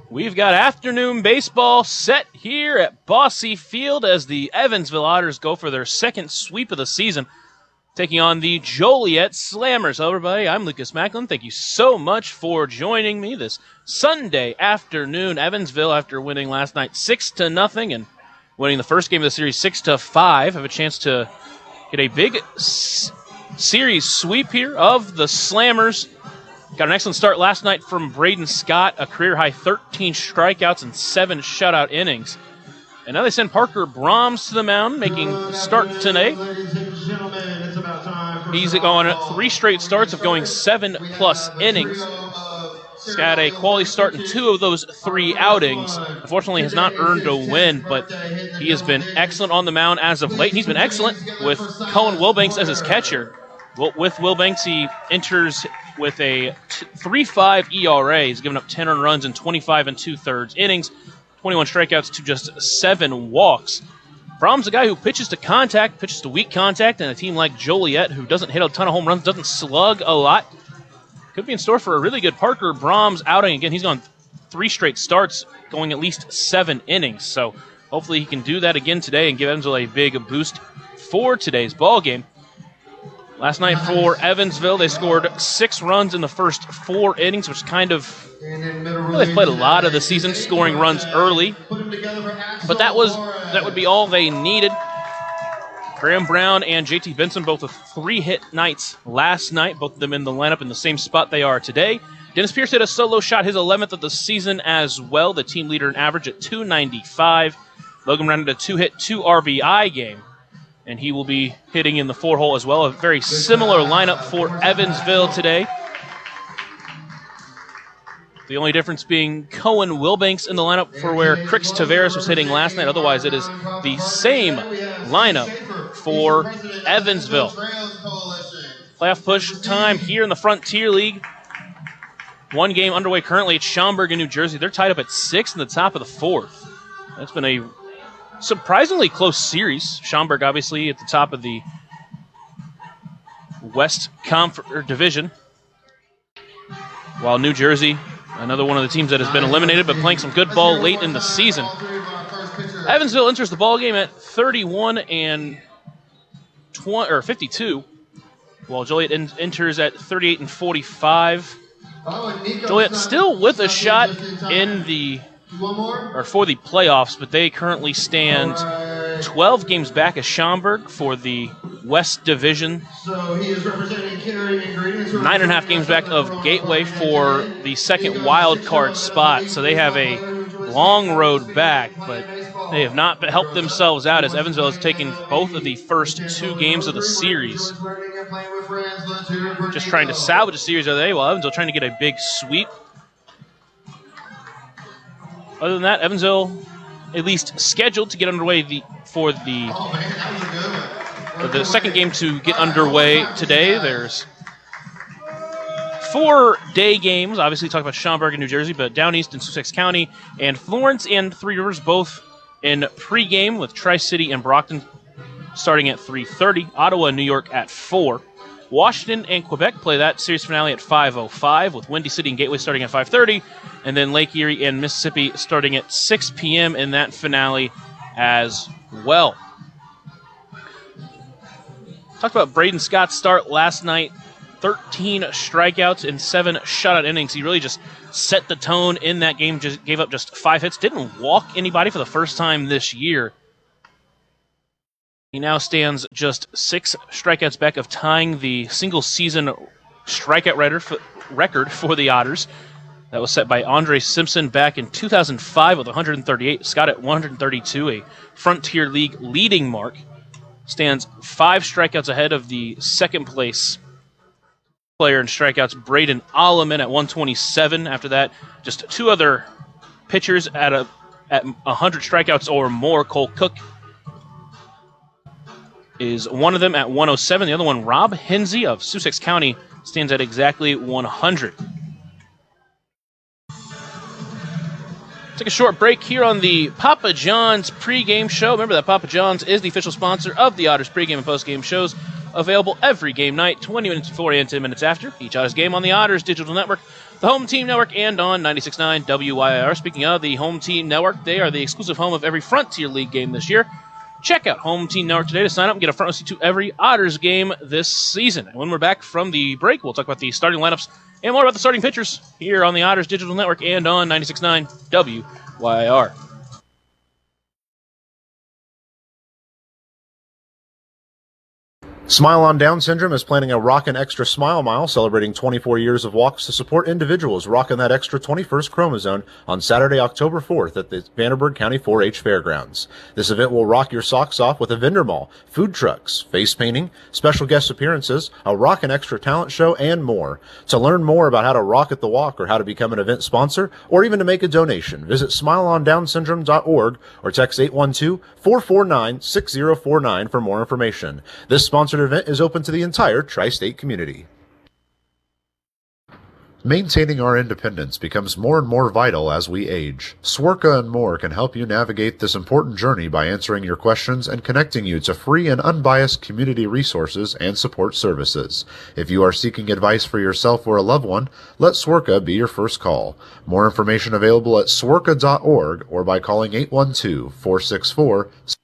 We've got afternoon baseball set here at Bosse Field as the Evansville Otters go for their second sweep of the season, taking on the Joliet Slammers. Hello, everybody. I'm Lucas Macklin. Thank you so much for joining me this Sunday afternoon. Evansville, after winning last night 6-0 and winning the first game of the series 6-5, have a chance to get a big series sweep here of the Slammers. Got an excellent start last night from Braden Scott, a career-high 13 strikeouts and 7 shutout innings. And now they send Parker Brahms to the mound, making the start today. He's on 3 straight starts of going 7+ innings. He's got a quality start in 2 of those 3 outings. Unfortunately, has not earned a win, but he has been excellent on the mound as of late. He's been excellent with Cohen Wilbanks as his catcher. Well, with Wilbanks, he enters with a 3.5 ERA. He's given up 10 earned runs in 25 2/3 innings, 21 strikeouts to just 7 walks. Brahms, a guy who pitches to contact, pitches to weak contact, and a team like Joliet, who doesn't hit a ton of home runs, doesn't slug a lot, could be in store for a really good Parker Brahms outing. Again, he's gone 3 straight starts, going at least 7 innings. So hopefully he can do that again today and give Evansville a big boost for today's ball game. Last night for Evansville, they scored 6 runs in the first 4 innings, which kind of, they've played a lot of the season scoring runs early. But that would be all they needed. Graham Brown and JT Benson both with 3 hit nights last night, both of them in the lineup in the same spot they are today. Dennis Pierce hit a solo shot, his 11th of the season as well, the team leader in average at .295. Logan rounded a 2-hit, 2 RBI game, and he will be hitting in the 4-hole as well. A very similar lineup for Evansville today. The only difference being Cohen Wilbanks in the lineup for where Crix Taveras was hitting last night. Otherwise, it is the same lineup for Evansville. Playoff push time here in the Frontier League. 1 game underway currently at Schaumburg in New Jersey. They're tied up at 6 in the top of the 4th. That's been a surprisingly close series. Schaumburg obviously at the top of the West Division, while New Jersey, another one of the teams that has been eliminated but playing some good ball late in the season. Evansville enters the ball game at 31 and 52, while Joliet enters at 38 and 45. Joliet still with a shot in for the playoffs, but they currently stand 12 games back of Schaumburg for the West Division. 9.5 games back of Gateway for the second wild card spot. So they have a long road back, but they have not helped themselves out as Evansville has taken both of the first 2 games of the series. Just trying to salvage a series today, while Evansville trying to get a big sweep. Other than that, Evansville at least scheduled to get underway for the second game to get underway today. There's 4 day games. Obviously, talk about Schaumburg in New Jersey, but down east in Sussex County, and Florence and Three Rivers both in pregame with Tri-City and Brockton starting at 3:30. Ottawa and New York at 4. Washington and Quebec play that series finale at 5:05, with Windy City and Gateway starting at 5:30, and then Lake Erie and Mississippi starting at 6 p.m. in that finale as well. Talked about Braden Scott's start last night. 13 strikeouts and 7 shutout innings. He really just set the tone in that game, just gave up just 5 hits, didn't walk anybody for the first time this year. He now stands just 6 strikeouts back of tying the single-season strikeout record for the Otters. That was set by Andre Simpson back in 2005 with 138. Scott at 132, a Frontier League leading mark. Stands 5 strikeouts ahead of the second-place player in strikeouts, Braden Alleman at 127. After that, just 2 other pitchers at 100 strikeouts or more. Cole Cook is one of them at 107. The other one, Rob Hinsey of Sussex County, stands at exactly 100. Take a short break here on the Papa John's pregame show. Remember that Papa John's is the official sponsor of the Otters pregame and postgame shows. Available every game night, 20 minutes before and 10 minutes after. Each Otters game on the Otters Digital Network. the Home Team Network, and on 96.9 WYIR. Speaking of the Home Team Network, they are the exclusive home of every Frontier League game this year. Check out Home Team Network today to sign up and get a front row seat to every Otters game this season. And when we're back from the break, we'll talk about the starting lineups and more about the starting pitchers here on the Otters Digital Network and on 96.9 WYIR. Smile on Down Syndrome is planning a Rockin' Extra Smile Mile celebrating 24 years of walks to support individuals rocking that extra 21st chromosome on Saturday, October 4th at the Vanderburgh County 4-H Fairgrounds. This event will rock your socks off with a vendor mall, food trucks, face painting, special guest appearances, a Rockin' Extra talent show, and more. To learn more about how to rock at the walk or how to become an event sponsor or even to make a donation, visit smileondownsyndrome.org or text 812-449-6049 for more information. This sponsored event is open to the entire tri-state community. Maintaining our independence becomes more and more vital as we age. Swerka and More can help you navigate this important journey by answering your questions and connecting you to free and unbiased community resources and support services. If you are seeking advice for yourself or a loved one, let Swerka be your first call. More information available at swerka.org or by calling 812-464